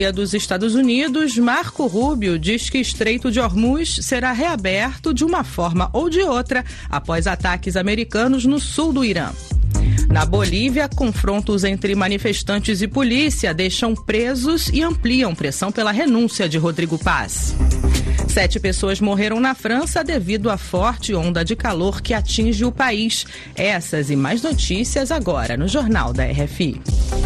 Dos Estados Unidos, Marco Rubio diz que Estreito de Hormuz será reaberto de uma forma ou de outra após ataques americanos no sul do Irã. Na Bolívia, confrontos entre manifestantes e polícia deixam presos e ampliam pressão pela renúncia de Rodrigo Paz. 7 pessoas morreram na França devido à forte onda de calor que atinge o país. Essas e mais notícias agora no Jornal da RFI.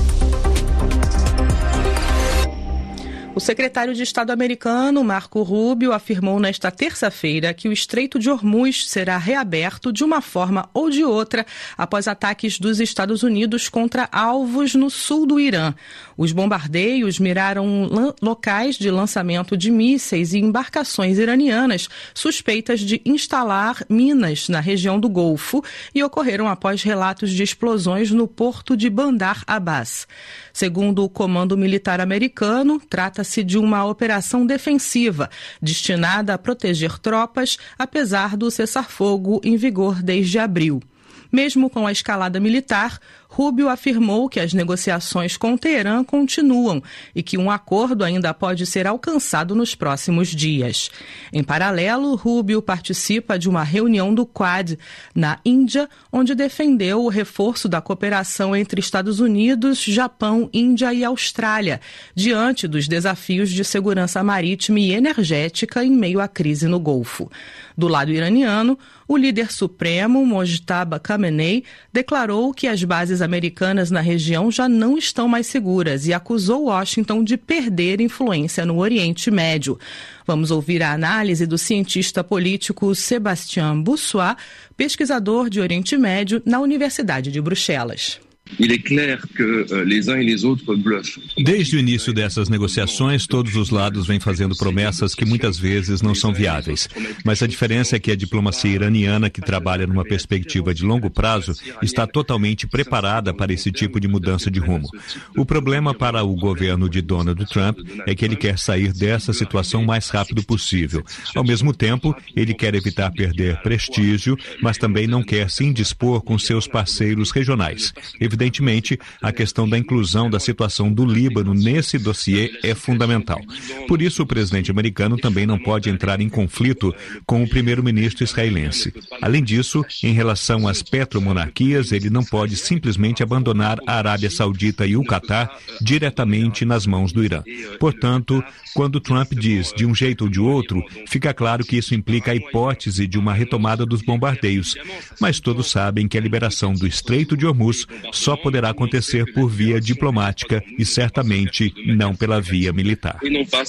O secretário de Estado americano, Marco Rubio, afirmou nesta terça-feira que o Estreito de Hormuz será reaberto de uma forma ou de outra após ataques dos Estados Unidos contra alvos no sul do Irã. Os bombardeios miraram locais de lançamento de mísseis e embarcações iranianas suspeitas de instalar minas na região do Golfo e ocorreram após relatos de explosões no porto de Bandar Abbas. Segundo o Comando Militar americano, trata-se de uma operação defensiva, destinada a proteger tropas, apesar do cessar-fogo em vigor desde abril. Mesmo com a escalada militar, Rubio afirmou que as negociações com Teherã continuam e que um acordo ainda pode ser alcançado nos próximos dias. Em paralelo, Rubio participa de uma reunião do Quad na Índia, onde defendeu o reforço da cooperação entre Estados Unidos, Japão, Índia e Austrália, diante dos desafios de segurança marítima e energética em meio à crise no Golfo. Do lado iraniano, o líder supremo, Mojtaba Khamenei, declarou que as bases americanas na região já não estão mais seguras e acusou Washington de perder influência no Oriente Médio. Vamos ouvir a análise do cientista político Sébastien Boussois, pesquisador de Oriente Médio na Universidade de Bruxelas. Desde o início dessas negociações, todos os lados vêm fazendo promessas que muitas vezes não são viáveis. Mas a diferença é que a diplomacia iraniana, que trabalha numa perspectiva de longo prazo, está totalmente preparada para esse tipo de mudança de rumo. O problema para o governo de Donald Trump é que ele quer sair dessa situação o mais rápido possível. Ao mesmo tempo, ele quer evitar perder prestígio, mas também não quer se indispor com seus parceiros regionais. Evidentemente, a questão da inclusão da situação do Líbano nesse dossiê é fundamental. Por isso, o presidente americano também não pode entrar em conflito com o primeiro-ministro israelense. Além disso, em relação às petromonarquias, ele não pode simplesmente abandonar a Arábia Saudita e o Catar diretamente nas mãos do Irã. Portanto, quando Trump diz de um jeito ou de outro, fica claro que isso implica a hipótese de uma retomada dos bombardeios. Mas todos sabem que a liberação do Estreito de Hormuz só poderá acontecer por via diplomática e certamente não pela via militar.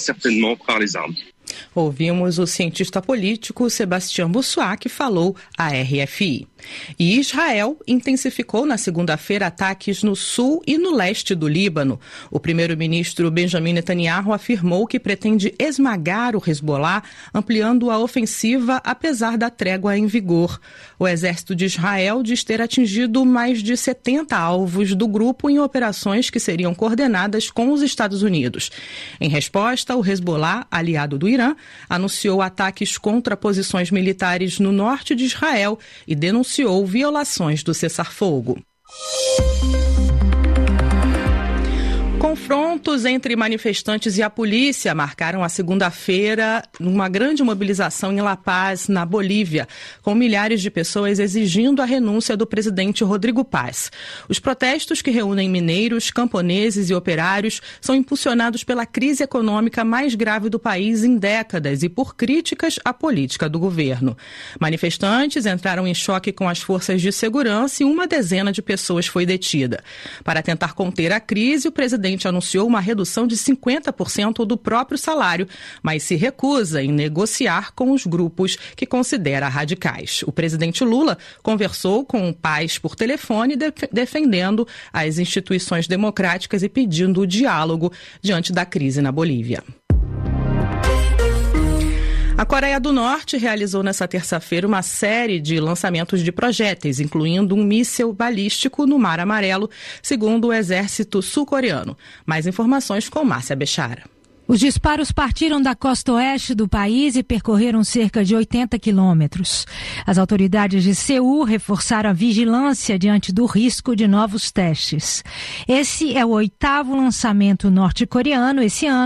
Ouvimos o cientista político Sébastien Boussois, que falou à RFI. E Israel intensificou na segunda-feira ataques no sul e no leste do Líbano. O primeiro-ministro Benjamin Netanyahu afirmou que pretende esmagar o Hezbollah, ampliando a ofensiva apesar da trégua em vigor. O exército de Israel diz ter atingido mais de 70 alvos do grupo em operações que seriam coordenadas com os Estados Unidos. Em resposta, o Hezbollah, aliado do Irã, anunciou ataques contra posições militares no norte de Israel e denunciou violações do cessar-fogo. Confrontos entre manifestantes e a polícia marcaram a segunda-feira uma grande mobilização em La Paz, na Bolívia, com milhares de pessoas exigindo a renúncia do presidente Rodrigo Paz. Os protestos, que reúnem mineiros, camponeses e operários, são impulsionados pela crise econômica mais grave do país em décadas e por críticas à política do governo. Manifestantes entraram em choque com as forças de segurança e uma dezena de pessoas foi detida. Para tentar conter a crise, o presidente anunciou uma redução de 50% do próprio salário, mas se recusa em negociar com os grupos que considera radicais. O presidente Lula conversou com o Paz por telefone, defendendo as instituições democráticas e pedindo o diálogo diante da crise na Bolívia. A Coreia do Norte realizou nesta terça-feira uma série de lançamentos de projéteis, incluindo um míssil balístico no Mar Amarelo, segundo o exército sul-coreano. Mais informações com Márcia Bechara. Os disparos partiram da costa oeste do país e percorreram cerca de 80 quilômetros. As autoridades de Seul reforçaram a vigilância diante do risco de novos testes. Esse é o 8º lançamento norte-coreano esse ano.